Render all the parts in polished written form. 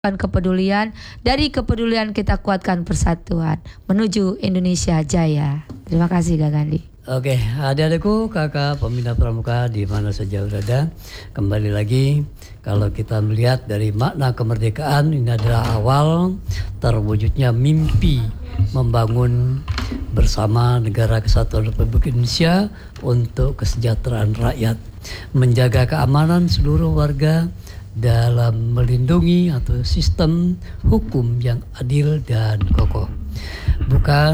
kepedulian, dari kepedulian kita kuatkan persatuan menuju Indonesia Jaya. Terima kasih Kak Gandhi. Oke, adik-adikku, kakak pembina pramuka di mana saja berada, kembali lagi kalau kita melihat dari makna kemerdekaan, ini adalah awal terwujudnya mimpi membangun bersama negara kesatuan Republik Indonesia untuk kesejahteraan rakyat, menjaga keamanan seluruh warga dalam melindungi atau sistem hukum yang adil dan kokoh, bukan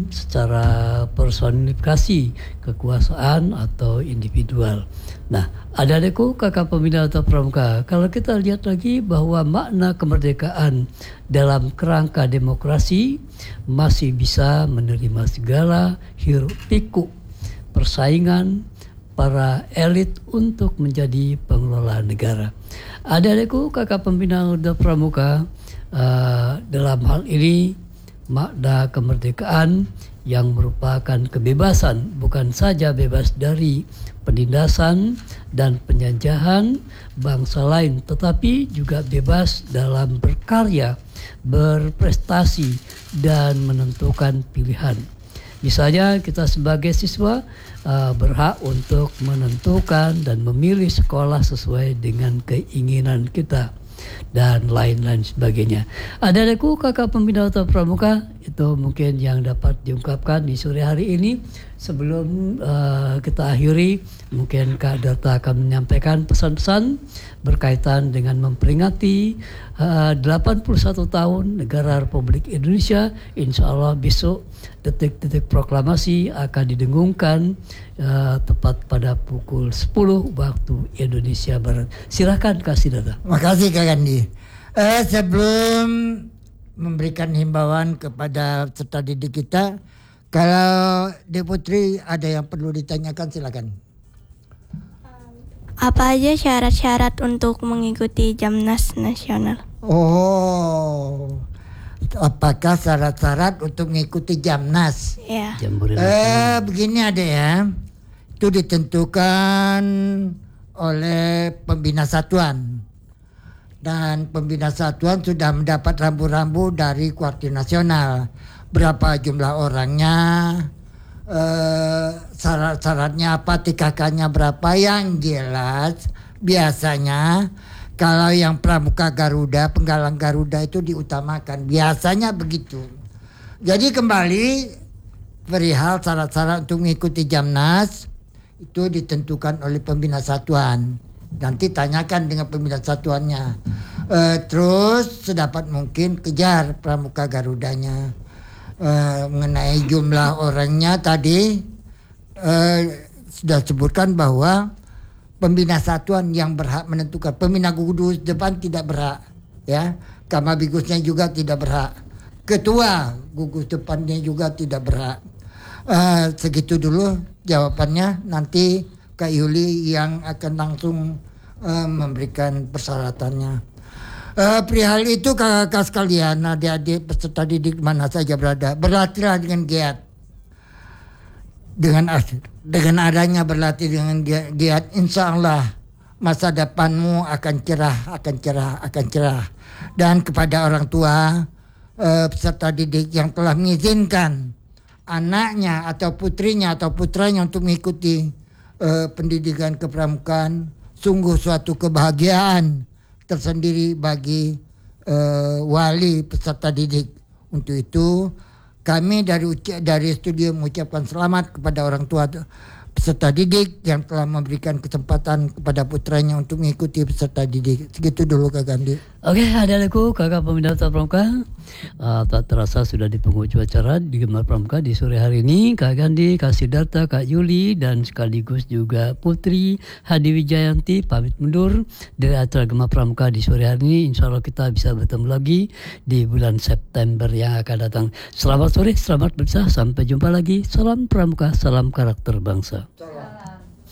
secara personifikasi kekuasaan atau individual. Nah, adik-adikku, kakak pembina atau pramuka, kalau kita lihat lagi bahwa makna kemerdekaan dalam kerangka demokrasi masih bisa menerima segala hiruk pikuk persaingan para elit untuk menjadi pengelola negara. Adik-adikku, kakak pembina atau pramuka, dalam hal ini makna kemerdekaan yang merupakan kebebasan, bukan saja bebas dari penindasan dan penjajahan bangsa lain, tetapi juga bebas dalam berkarya, berprestasi, dan menentukan pilihan. Misalnya kita sebagai siswa berhak untuk menentukan dan memilih sekolah sesuai dengan keinginan kita dan lain-lain sebagainya. Adik-adikku, kakak pembina atau pramuka, itu mungkin yang dapat diungkapkan di sore hari ini. Sebelum kita akhiri, mungkin Kak Darta akan menyampaikan pesan-pesan berkaitan dengan memperingati 81 tahun Negara Republik Indonesia. Insya Allah besok detik-detik proklamasi akan didengungkan tepat pada pukul 10 waktu Indonesia Barat. Silakan Kak Siddhartha. Makasih Kak Gandhi. Sebelum memberikan himbauan kepada peserta didik kita, kalau Dek Putri ada yang perlu ditanyakan, silakan. Apa aja syarat-syarat untuk mengikuti Jamnas Nasional? Oh, apakah syarat-syarat untuk mengikuti Jamnas? Ya. Begini ada ya, itu ditentukan oleh pembina satuan. Dan pembina satuan sudah mendapat rambu-rambu dari Koordinator Nasional. Berapa jumlah orangnya, syarat-syaratnya apa, TKK-nya berapa. Yang jelas biasanya kalau yang pramuka Garuda, penggalang Garuda itu diutamakan. Biasanya begitu. Jadi kembali perihal syarat-syarat untuk mengikuti Jamnas itu ditentukan oleh pembina satuan. Nanti tanyakan dengan pembina satuannya. Terus sedapat mungkin kejar pramuka Garudanya. Mengenai jumlah orangnya tadi sudah sebutkan bahwa pembina satuan yang berhak menentukan. Pembina gugus depan tidak berhak, ya. Kamabigusnya juga tidak berhak. Ketua gugus depannya juga tidak berhak. Segitu dulu jawabannya. Nanti Kak Yuli yang akan langsung memberikan persyaratannya. Perihal itu kakak sekalian, adik-adik peserta didik mana saja berada, berlatihlah dengan giat. Dengan adanya berlatih dengan giat, insya Allah masa depanmu akan cerah. Dan kepada orang tua peserta didik yang telah mengizinkan anaknya atau putrinya atau putranya untuk mengikuti pendidikan kepramukaan, sungguh suatu kebahagiaan tersendiri bagi wali peserta didik. Untuk itu kami dari studio mengucapkan selamat kepada orang tua peserta didik yang telah memberikan kesempatan kepada putranya untuk mengikuti peserta didik. Segitu dulu Kak Gandhi. Oke, adik-adikku, kakak pembina pramuka, tak terasa sudah di penghujung acara di Gemar Pramuka di sore hari ini. Kak Gandhi, Kak Siddhartha, Kak Yuli, dan sekaligus juga Putri Hadi Wijayanti pamit mundur dari acara Gemar Pramuka di sore hari ini. Insya Allah kita bisa bertemu lagi di bulan September yang akan datang. Selamat sore, selamat berpisah, sampai jumpa lagi. Salam Pramuka, salam karakter bangsa.